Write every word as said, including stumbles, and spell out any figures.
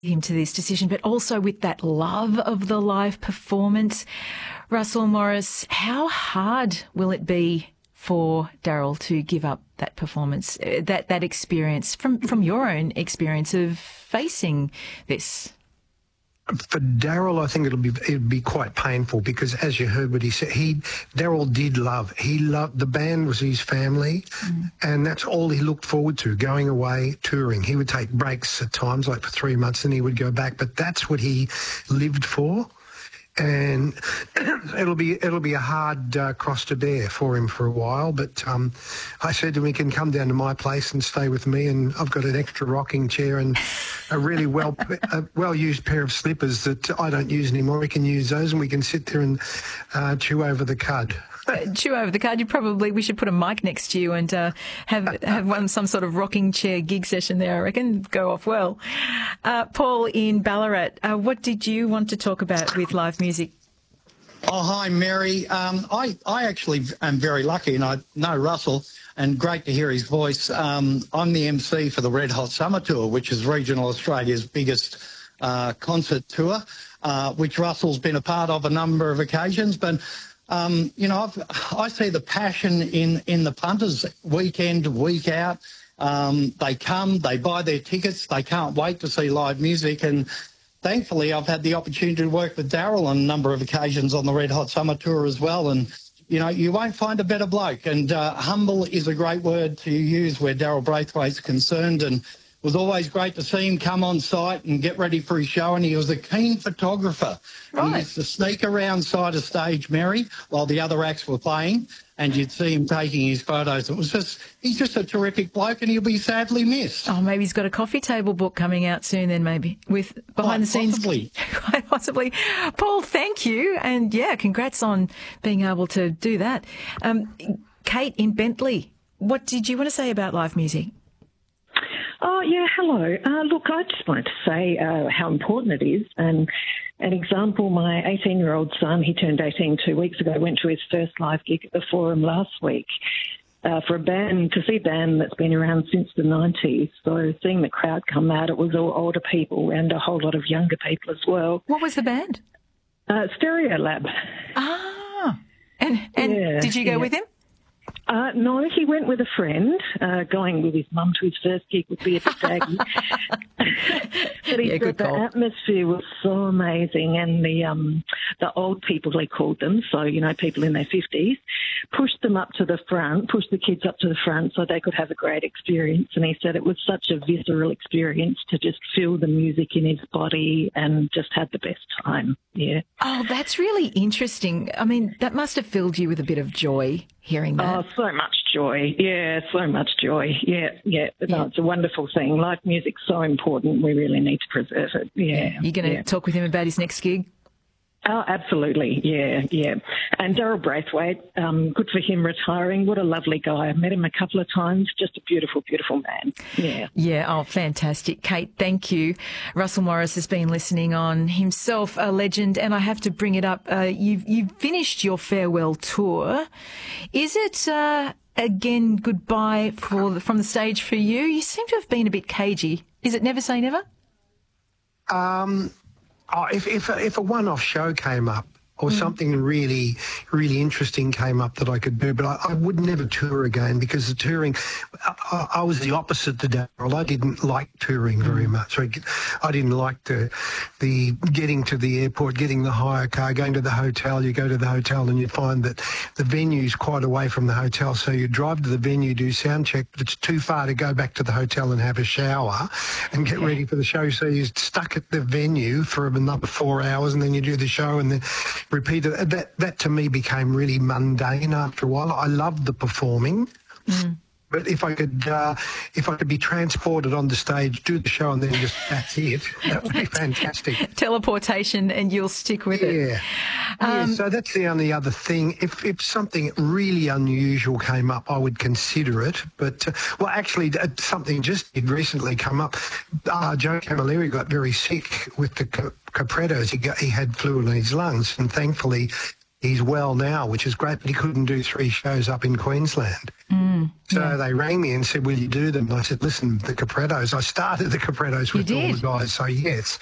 him to this decision, but also with that love of the live performance. Russell Morris, how hard will it be for Daryl to give up that performance, that that experience, from, from your own experience of facing this? For Daryl, I think it'll be it'll be quite painful because, as you heard what he said, he Daryl did love. He loved the band was his family, mm. and that's all he looked forward to. Going away, touring. He would take breaks at times, like for three months, and he would go back. But that's what he lived for, and it'll be it'll be a hard uh, cross to bear for him for a while. But um, I said to him, he can come down to my place and stay with me, and I've got an extra rocking chair and a really well a well-used pair of slippers that I don't use anymore. We can use those, and we can sit there and uh, chew over the cud. Chew over the card. You probably we should put a mic next to you and uh, have have one some sort of rocking chair gig session there. I reckon go off well. Uh, Paul in Ballarat, uh, what did you want to talk about with live music? Oh, hi, Mary. Um, I I actually am very lucky, and I know Russell, and great to hear his voice. Um, I'm the M C for the Red Hot Summer Tour, which is regional Australia's biggest uh, concert tour, uh, which Russell's been a part of a number of occasions, but. Um, you know, I've, I see the passion in, in the punters week in, week out. Um, they come, they buy their tickets, they can't wait to see live music. And thankfully, I've had the opportunity to work with Daryl on a number of occasions on the Red Hot Summer Tour as well. And, you know, you won't find a better bloke. And uh, humble is a great word to use where Daryl Braithwaite's concerned. And it was always great to see him come on site and get ready for his show, and he was a keen photographer. Right. He used to sneak around side of stage, Mary, while the other acts were playing, and you'd see him taking his photos. It was just, he's just a terrific bloke, and he'll be sadly missed. Oh, maybe he's got a coffee table book coming out soon then, maybe, with behind Quite the scenes. Possibly. Quite possibly. Paul, thank you, and yeah, congrats on being able to do that. Um, Kate in Bentley, what did you want to say about live music? Oh, yeah, hello. Uh, look, I just wanted to say uh, how important it is. And an example, my eighteen-year-old son, he turned eighteen two weeks ago, went to his first live gig at the Forum last week uh, for a band, to see a band that's been around since the nineties. So seeing the crowd come out, it was all older people and a whole lot of younger people as well. What was the band? Uh, Stereolab. Ah, and, and yeah, did you go yeah. with him? Uh, no, he went with a friend. Uh, going with his mum to his first gig would be a bit daggy. But he yeah, said good the call. atmosphere was so amazing, and the um, the old people, they called them, so, you know, people in their fifties, pushed them up to the front, pushed the kids up to the front so they could have a great experience. And he said it was such a visceral experience to just feel the music in his body and just had the best time, yeah. Oh, that's really interesting. I mean, that must have filled you with a bit of joy hearing that. Oh, so much joy. Yeah, so much joy. Yeah, yeah. No, yeah. It's a wonderful thing. Live music's so important. We really need to preserve it. Yeah. You're going to yeah. talk with him about his next gig? Oh, absolutely. Yeah, yeah. And Daryl Braithwaite, um, good for him retiring. What a lovely guy. I've met him a couple of times. Just a beautiful, beautiful man. Yeah. Yeah. Oh, fantastic. Kate, thank you. Russell Morris has been listening on, himself a legend. And I have to bring it up. Uh, you've, you've finished your farewell tour. Is it, uh, again, goodbye for the, from the stage for you? You seem to have been a bit cagey. Is it never say never? Um... Oh, if if if a one-off show came up or mm. something really, really interesting came up that I could do, but I, I would never tour again because the touring, I, I was the opposite to Daryl. I didn't like touring very much. I, I didn't like the, the getting to the airport, getting the hire car, going to the hotel. You go to the hotel and you find that the venue's quite away from the hotel, so you drive to the venue, do sound check, but it's too far to go back to the hotel and have a shower and get ready for the show. So you're stuck at the venue for another four hours and then you do the show and then repeat it. That, that to me became really mundane after a while. I loved the performing. Mm. But if I could, uh, if I could be transported on the stage, do the show, and then just that's it, that would be fantastic. Teleportation, and you'll stick with yeah. it. Yeah. Um, yeah. So that's the only other thing. If if something really unusual came up, I would consider it. But uh, well, actually, uh, something just did recently come up. Uh, Joe Camilleri got very sick with the Caprettos. He got he had fluid in his lungs, and thankfully he's well now, which is great, but he couldn't do three shows up in Queensland. Mm, so yeah. they rang me and said, will you do them? And I said, listen, the Caprettos, I started the Caprettos with all the guys, so yes.